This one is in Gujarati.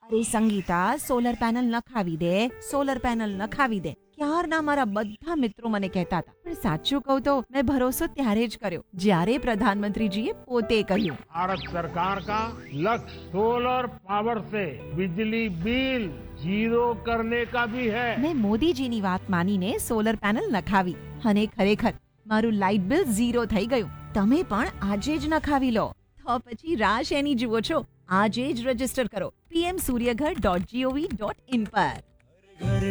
અરે સંગીતા, સોલર પેનલ નખાવી દે, સોલર પેનલ નખાવી દે. ક્યારના મારા બધા મિત્રો મને કહેતા હતા, પણ સાચું કહું તો મેં ભરોસો ત્યારે જ કર્યો જ્યારે પ્રધાનમંત્રીજીએ પોતે કહ્યું. भारत सरकार का लक्ष्य सोलर पावर से बिजली बिल जीरो करने का भी है। મેં મોદીજીની વાત માનીને સોલર પેનલ નખાવી અને ખરેખર મારું લાઇટ બિલ ઝીરો થઈ ગયું. તમે પણ આજે જ નખાવી લો. તો પછી રાહ શેની જુઓ છો? આજે જ રજીસ્ટર કરો pmsuryaghar.gov.in પર.